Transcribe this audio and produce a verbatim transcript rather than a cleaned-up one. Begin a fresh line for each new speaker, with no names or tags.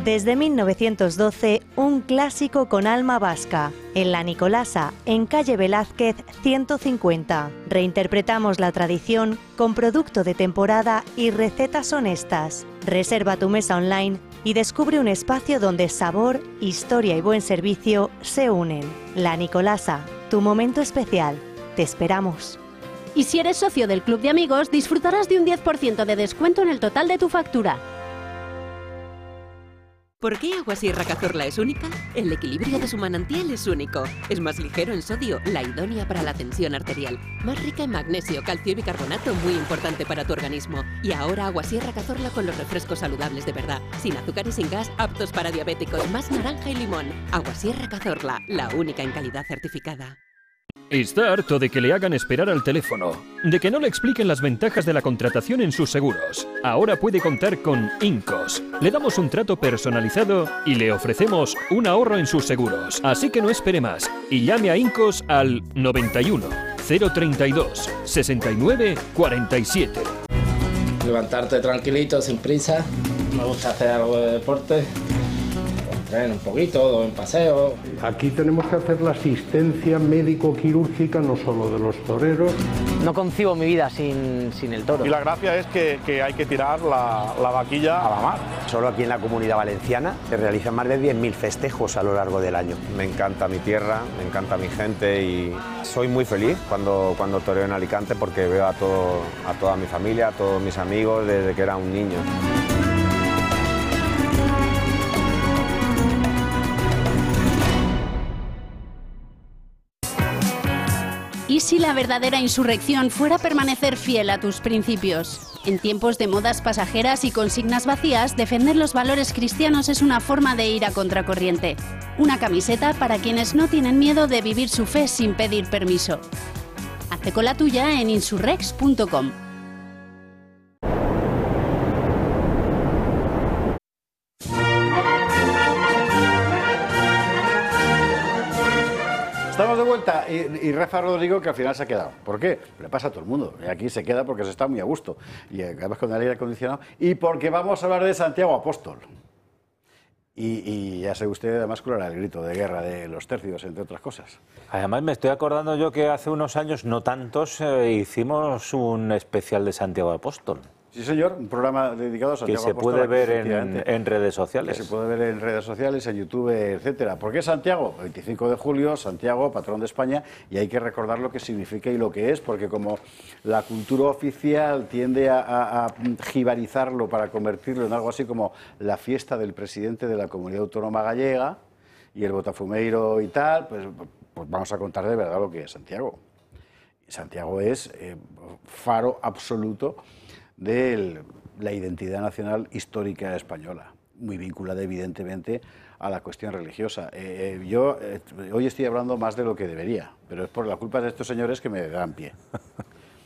Desde mil novecientos doce, un clásico con alma vasca. En La Nicolasa, en calle Velázquez ciento cincuenta. Reinterpretamos la tradición con producto de temporada y recetas honestas. Reserva tu mesa online y descubre un espacio donde sabor, historia y buen servicio se unen. La Nicolasa, tu momento especial. Te esperamos.
Y si eres socio del Club de Amigos, disfrutarás de un diez por ciento de descuento en el total de tu factura.
¿Por qué Agua Sierra Cazorla es única? El equilibrio de su manantial es único. Es más ligero en sodio, la idónea para la tensión arterial. Más rica en magnesio, calcio y bicarbonato, muy importante para tu organismo. Y ahora Agua Sierra Cazorla con los refrescos saludables de verdad. Sin azúcar y sin gas, aptos para diabéticos. Más naranja y limón. Agua Sierra Cazorla, la única en calidad certificada.
Está harto de que le hagan esperar al teléfono, de que no le expliquen las ventajas de la contratación en sus seguros. Ahora puede contar con Incos. Le damos un trato personalizado y le ofrecemos un ahorro en sus seguros. Así que no espere más y llame a Incos al noventa y uno, cero treinta y dos, sesenta y nueve, cuarenta y siete.
Levantarte tranquilito, sin prisa. Me gusta hacer algo de deporte. Entreno un poquito, o en paseo.
Aquí tenemos que hacer la asistencia médico-quirúrgica no solo de los toreros.
No concibo mi vida sin, sin el toro.
Y la gracia es que, que hay que tirar la, la vaquilla a la mar.
Solo aquí en la Comunidad Valenciana se realizan más de diez mil festejos a lo largo del año.
Me encanta mi tierra, me encanta mi gente y soy muy feliz cuando, cuando toreo en Alicante porque veo a, todo, a toda mi familia, a todos mis amigos desde que era un niño.
¿Y si la verdadera insurrección fuera permanecer fiel a tus principios? En tiempos de modas pasajeras y consignas vacías, defender los valores cristianos es una forma de ir a contracorriente. Una camiseta para quienes no tienen miedo de vivir su fe sin pedir permiso. Hazte con la tuya en insurrex punto com.
Estamos de vuelta y, y Rafa Rodrigo que al final se ha quedado. ¿Por qué? Le pasa a todo el mundo. Y aquí se queda porque se está muy a gusto. Y además con el aire acondicionado. Y porque vamos a hablar de Santiago Apóstol. Y, y ya sabe usted además cuál era el grito de guerra de los tercios, entre otras cosas.
Además me estoy acordando yo que hace unos años, no tantos, eh, hicimos un especial de Santiago Apóstol.
Sí, señor, un programa dedicado a Santiago
Que se
Apóstol,
puede ver en, en redes sociales.
Que se puede ver en redes sociales, en YouTube, etcétera. ¿Por qué Santiago? veinticinco de julio, Santiago, patrón de España, y hay que recordar lo que significa y lo que es, porque como la cultura oficial tiende a, a, a jibarizarlo para convertirlo en algo así como la fiesta del presidente de la Comunidad Autónoma Gallega y el Botafumeiro y tal, pues, pues vamos a contar de verdad lo que es Santiago. Santiago es eh, faro absoluto de la identidad nacional histórica española, muy vinculada evidentemente a la cuestión religiosa. Eh, yo eh, hoy estoy hablando más de lo que debería, pero es por la culpa de estos señores que me dan pie.